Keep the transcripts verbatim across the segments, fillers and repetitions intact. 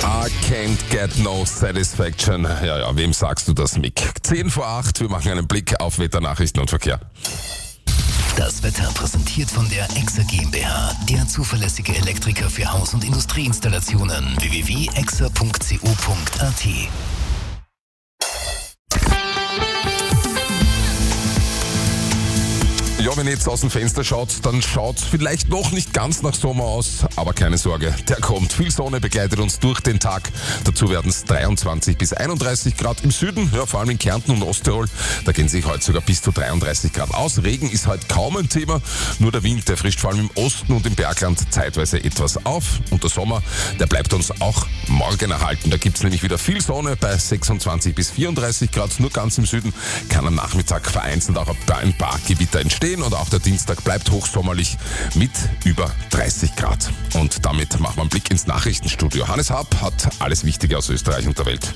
I can't get no satisfaction. Ja, ja, wem sagst du das, Mick? zehn vor acht, wir machen einen Blick auf Wetternachrichten und Verkehr. Das Wetter präsentiert von der Exa GmbH, der zuverlässige Elektriker für Haus- und Industrieinstallationen. w w w punkt exa punkt co punkt a t. Ja, wenn ihr jetzt aus dem Fenster schaut, dann schaut es vielleicht noch nicht ganz nach Sommer aus, aber keine Sorge, der kommt. Viel Sonne begleitet uns durch den Tag. Dazu werden es dreiundzwanzig bis einunddreißig Grad im Süden, ja, vor allem in Kärnten und Osttirol. Da gehen sich heute sogar bis zu dreiunddreißig Grad aus. Regen ist heute kaum ein Thema, nur der Wind, der frischt vor allem im Osten und im Bergland zeitweise etwas auf. Und der Sommer, der bleibt uns auch morgen erhalten. Da gibt es nämlich wieder viel Sonne bei sechsundzwanzig bis vierunddreißig Grad. Nur ganz im Süden kann am Nachmittag vereinzelt auch ein paar Gewitter entstehen. Und auch der Dienstag bleibt hochsommerlich mit über dreißig Grad. Und damit machen wir einen Blick ins Nachrichtenstudio. Hannes Happ hat alles Wichtige aus Österreich und der Welt.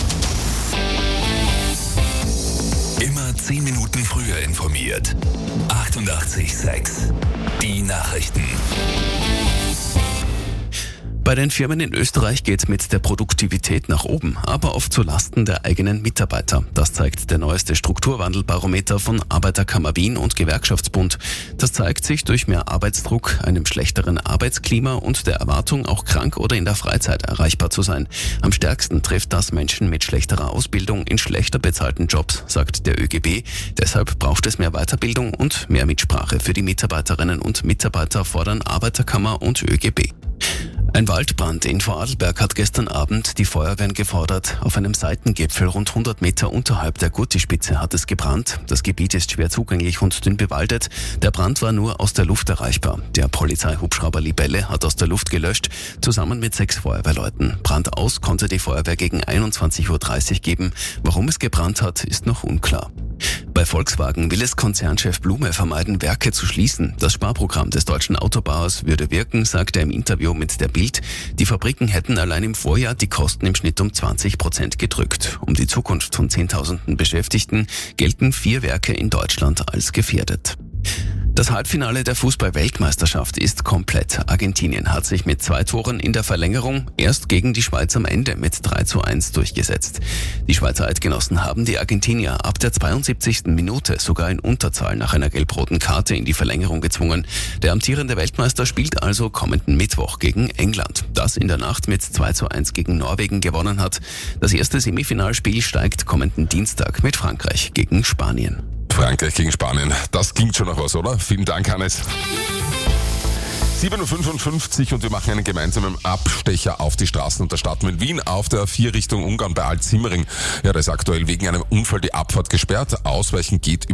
Immer zehn Minuten früher informiert. achtundachtzig Komma sechs. Die Nachrichten. Bei den Firmen in Österreich geht mit der Produktivität nach oben, aber oft zu Lasten der eigenen Mitarbeiter. Das zeigt der neueste Strukturwandelbarometer von Arbeiterkammer Wien und Gewerkschaftsbund. Das zeigt sich durch mehr Arbeitsdruck, einem schlechteren Arbeitsklima und der Erwartung, auch krank oder in der Freizeit erreichbar zu sein. Am stärksten trifft das Menschen mit schlechterer Ausbildung in schlechter bezahlten Jobs, sagt der Ö G B. Deshalb braucht es mehr Weiterbildung und mehr Mitsprache für die Mitarbeiterinnen und Mitarbeiter, fordern Arbeiterkammer und Ö G B. Ein Waldbrand in Vorarlberg hat gestern Abend die Feuerwehren gefordert. Auf einem Seitengipfel rund hundert Meter unterhalb der Gurtispitze hat es gebrannt. Das Gebiet ist schwer zugänglich und dünn bewaldet. Der Brand war nur aus der Luft erreichbar. Der Polizeihubschrauber Libelle hat aus der Luft gelöscht, zusammen mit sechs Feuerwehrleuten. Brand aus konnte die Feuerwehr gegen einundzwanzig Uhr dreißig geben. Warum es gebrannt hat, ist noch unklar. Bei Volkswagen will es Konzernchef Blume vermeiden, Werke zu schließen. Das Sparprogramm des deutschen Autobauers würde wirken, sagt er im Interview mit der Bild. Die Fabriken hätten allein im Vorjahr die Kosten im Schnitt um zwanzig Prozent gedrückt. Um die Zukunft von Zehntausenden Beschäftigten gelten vier Werke in Deutschland als gefährdet. Das Halbfinale der Fußball-Weltmeisterschaft ist komplett. Argentinien hat sich mit zwei Toren in der Verlängerung erst gegen die Schweiz am Ende mit drei zu eins durchgesetzt. Die Schweizer Eidgenossen haben die Argentinier ab der zweiundsiebzigsten Minute sogar in Unterzahl nach einer gelb-roten Karte in die Verlängerung gezwungen. Der amtierende Weltmeister spielt also kommenden Mittwoch gegen England, das in der Nacht mit zwei zu eins gegen Norwegen gewonnen hat. Das erste Semifinalspiel steigt kommenden Dienstag mit Frankreich gegen Spanien. Frankreich gegen Spanien. Das klingt schon nach was, oder? Vielen Dank, Hannes. sieben Uhr fünfundfünfzig und wir machen einen gemeinsamen Abstecher auf die Straßen und der Stadt in Wien auf der vier Richtung Ungarn bei Altsimmering. Ja, da ist aktuell wegen einem Unfall die Abfahrt gesperrt. Ausweichen geht über